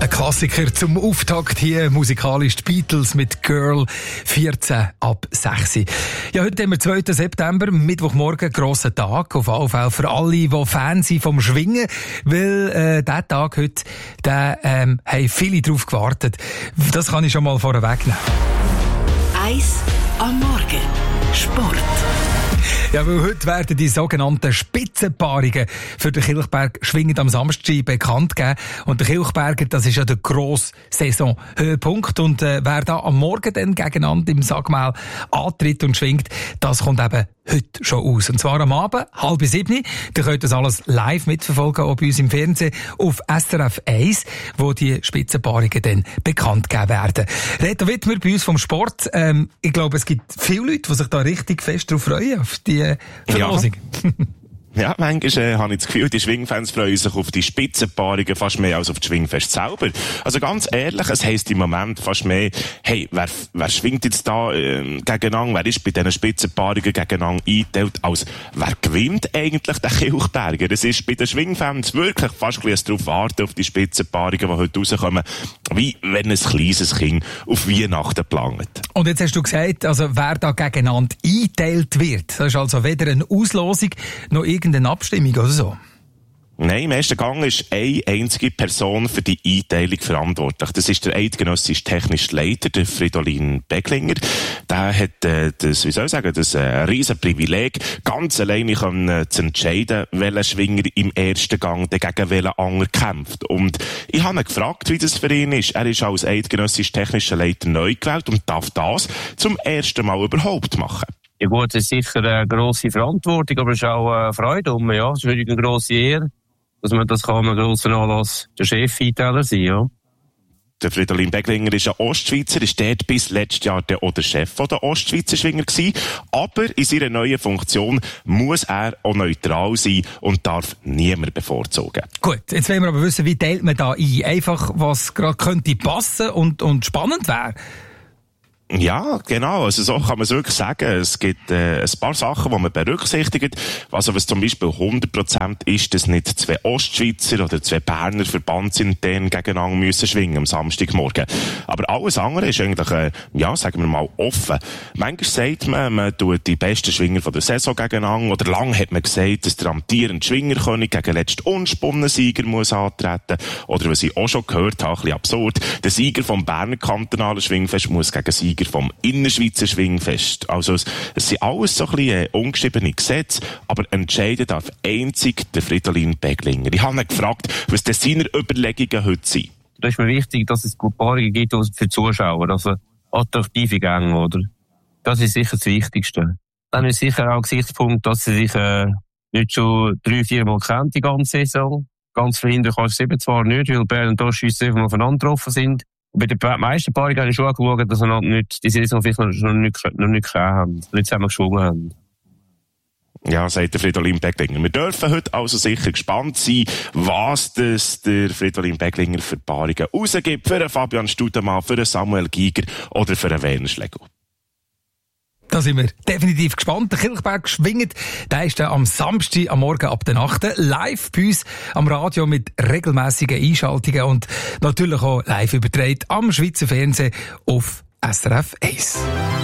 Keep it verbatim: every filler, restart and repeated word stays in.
Ein Klassiker zum Auftakt hier, musikalisch die Beatles mit Girl, vierzehn ab sechs. Ja, heute haben wir zweiten September, Mittwochmorgen, grosser Tag, auf jeden Fall für alle, die Fans sind vom Schwingen, weil äh, dieser Tag heute, da ähm, haben viele drauf gewartet. Das kann ich schon mal vorwegnehmen. Eis am Morgen. Sport. Ja, weil heute werden die sogenannten Spitzenpaarungen für den Kilchberg schwingend am Samstag bekannt gegeben. Und der Kilchberger, das ist ja der grosse Saisonhöhepunkt. Und äh, wer da am Morgen dann gegeneinander im Sagmaul antritt und schwingt, das kommt eben heute schon aus. Und zwar am Abend, halb sieben. Ihr könnt das alles live mitverfolgen, auch bei uns im Fernsehen, auf S R F eins, wo die Spitzenpaarungen dann bekannt gegeben werden. Reto Wittmer bei uns vom Sport. Ähm, ich glaube, es gibt viele Leute, die sich da richtig fest drauf freuen, auf die Verlosung. Ja. Ja, manchmal äh, habe ich das Gefühl, die Schwingfans freuen sich auf die Spitzenpaarungen fast mehr als auf das Schwingfest selber. Also ganz ehrlich, es heisst im Moment fast mehr, hey, wer, wer schwingt jetzt da äh, gegeneinander, wer ist bei diesen Spitzenpaarungen gegeneinander eingeteilt, als wer gewinnt eigentlich den Kilchberger? Es ist bei den Schwingfans wirklich fast ein bisschen darauf warten, auf die Spitzenpaarungen, die heute rauskommen, wie wenn ein kleines Kind auf Weihnachten plant. Und jetzt hast du gesagt, also wer da gegeneinander eingeteilt wird, das ist also weder eine Auslosung noch irgendeine Abstimmung oder so? Nein, im ersten Gang ist eine einzige Person für die Einteilung verantwortlich. Das ist der eidgenössische technische Leiter, der Fridolin Beglinger. Der hat äh, das, wie soll ich sagen, das äh, riesen Privileg, ganz alleine können, äh, zu entscheiden, welcher Schwinger im ersten Gang gegen welchen anderen kämpft. Und ich habe ihn gefragt, wie das für ihn ist. Er ist als eidgenössischer technischer Leiter neu gewählt und darf das zum ersten Mal überhaupt machen. Ja gut, es ist sicher eine grosse Verantwortung, aber es ist auch eine Freude um, ja. Es ist wirklich eine grosse Ehre, dass man das kann, einen grossen Anlass der Chef-Einteiler sein, ja. Der Fridolin Beglinger ist ein Ostschweizer, ist dort bis letztes Jahr der, auch der Chef der Ostschweizer Schwinger gewesen. Aber in seiner neuen Funktion muss er auch neutral sein und darf niemand bevorzugen. Gut, jetzt wollen wir aber wissen, wie teilt man da ein? Einfach, was gerade könnte passen und, und spannend wäre. Ja, genau. Also so kann man es wirklich sagen. Es gibt äh, ein paar Sachen, die man berücksichtigt. Also was zum Beispiel hundert Prozent ist, dass nicht zwei Ostschweizer oder zwei Berner Verbandsintern gegeneinander müssen schwingen am Samstagmorgen. Aber alles andere ist eigentlich, äh, ja, sagen wir mal, offen. Manchmal sagt man, man tut die besten Schwinger von der Saison gegeneinander. Oder lang hat man gesagt, dass der amtierende Schwingerkönig gegen den letzten unspannenden Sieger muss antreten. Oder was ich auch schon gehört habe, ein bisschen absurd, der Sieger vom Berner kantonalen Schwingfest muss gegen Sieger vom Innerschweizer Schwingfest. Also es, es sind alles so ein bisschen ungeschriebene Gesetze, aber entscheiden darf einzig der Fridolin Beglinger. Ich habe ihn gefragt, was denn seine Überlegungen heute sind. Da ist mir wichtig, dass es gute Paarungen gibt für die Zuschauer, also attraktive Gänge, oder? Das ist sicher das Wichtigste. Dann ist sicher auch ein Gesichtspunkt, dass sie sich äh, nicht schon drei, vier Mal kennen, die ganze Saison. Ganz verhindern kannst du es eben zwar nicht, weil Bern und Ostschweiz einfach aufeinander getroffen sind. Bei den meisten Paarungen habe ich schon geschaut, dass wir nicht, die Saison vielleicht noch nicht, noch nicht gesehen haben, nicht zusammen geschwungen haben. Ja, sagt der Fridolin Beglinger. Wir dürfen heute also sicher gespannt sein, was das der Fridolin Beglinger für Paarungen rausgibt, für einen Fabian Studemann, für einen Samuel Giger oder für einen Werner Schlegel. Da sind wir definitiv gespannt. Der Kilchberg schwingt. Der ist dann am Samstag, am Morgen ab der Nacht live bei uns am Radio mit regelmässigen Einschaltungen und natürlich auch live übertragen am Schweizer Fernsehen auf S R F eins.